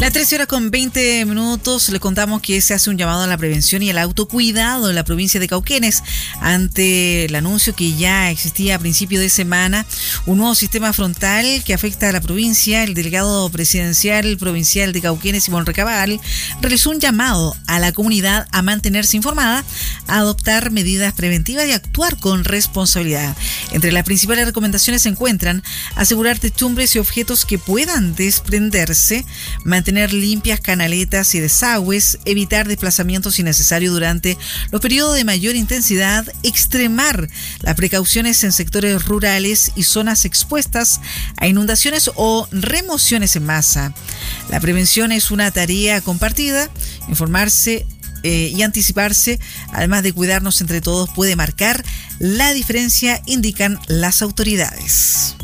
Las 13:20. Le contamos que se hace un llamado a la prevención y al autocuidado en la provincia de Cauquenes ante el anuncio que ya existía a principio de semana, un nuevo sistema frontal que afecta a la provincia. El delegado presidencial provincial de Cauquenes, Simón Recabal, realizó un llamado a la comunidad a mantenerse informada, a adoptar medidas preventivas y actuar con responsabilidad. Entre las principales recomendaciones se encuentran asegurar techumbres y objetos que puedan desprenderse, mantener limpias canaletas y desagües, evitar desplazamientos innecesarios durante los periodos de mayor intensidad, extremar las precauciones en sectores rurales y zonas expuestas a inundaciones o remociones en masa. La prevención es una tarea compartida. Informarse y anticiparse, además de cuidarnos entre todos, puede marcar la diferencia, indican las autoridades.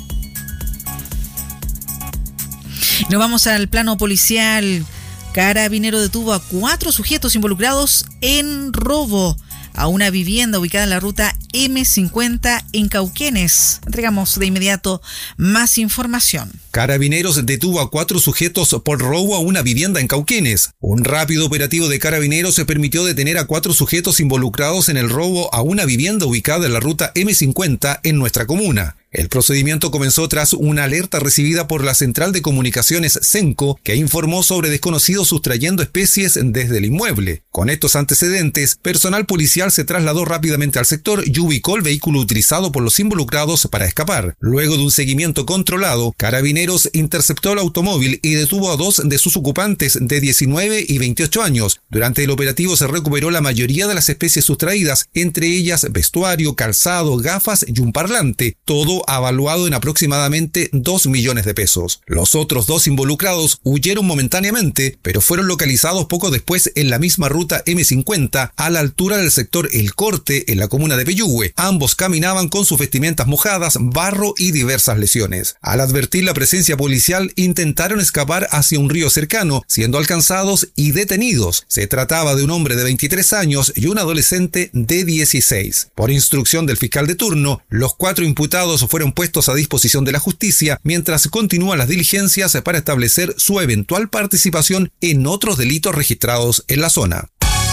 Nos vamos al plano policial. Carabinero detuvo a 4 sujetos involucrados en robo a una vivienda ubicada en la ruta M50 en Cauquenes. Entregamos de inmediato más información. Carabineros detuvo a 4 sujetos por robo a una vivienda en Cauquenes. Un rápido operativo de Carabineros se permitió detener a 4 sujetos involucrados en el robo a una vivienda ubicada en la ruta M50 en nuestra comuna. El procedimiento comenzó tras una alerta recibida por la Central de Comunicaciones Cenco, que informó sobre desconocidos sustrayendo especies desde el inmueble. Con estos antecedentes, personal policial se trasladó rápidamente al sector y ubicó el vehículo utilizado por los involucrados para escapar. Luego de un seguimiento controlado, Carabineros interceptó el automóvil y detuvo a 2 de sus ocupantes de 19 y 28 años. Durante el operativo se recuperó la mayoría de las especies sustraídas, entre ellas vestuario, calzado, gafas y un parlante, todo avaluado en aproximadamente 2 millones de pesos. Los otros 2 involucrados huyeron momentáneamente, pero fueron localizados poco después en la misma ruta M50 a la altura del sector El Corte en la comuna de Peyúgue. Ambos caminaban con sus vestimentas mojadas, barro y diversas lesiones. Al advertir la presencia policial, intentaron escapar hacia un río cercano, siendo alcanzados y detenidos. Se trataba de un hombre de 23 años y un adolescente de 16. Por instrucción del fiscal de turno, los 4 imputados fueron puestos a disposición de la justicia mientras continúan las diligencias para establecer su eventual participación en otros delitos registrados en la zona.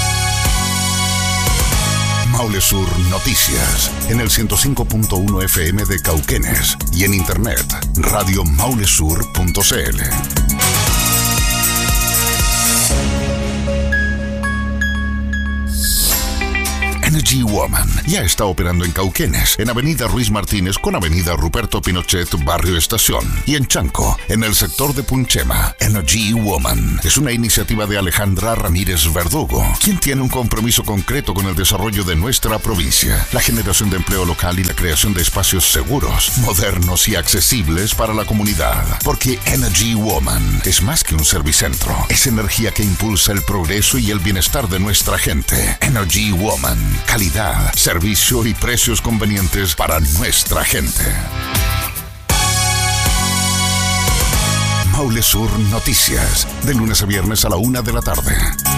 Maule Sur Noticias, en el 105.1 FM de Cauquenes y en internet radiomaulesur.cl. Energy Woman ya está operando en Cauquenes, en Avenida Ruiz Martínez con Avenida Ruperto Pinochet, Barrio Estación, y en Chanco, en el sector de Punchema. Energy Woman es una iniciativa de Alejandra Ramírez Verdugo, quien tiene un compromiso concreto con el desarrollo de nuestra provincia, la generación de empleo local y la creación de espacios seguros, modernos y accesibles para la comunidad. Porque Energy Woman es más que un servicentro, es energía que impulsa el progreso y el bienestar de nuestra gente. Energy Woman. Calidad, servicio y precios convenientes para nuestra gente. Maule Sur Noticias, de lunes a viernes a la 1 de la tarde.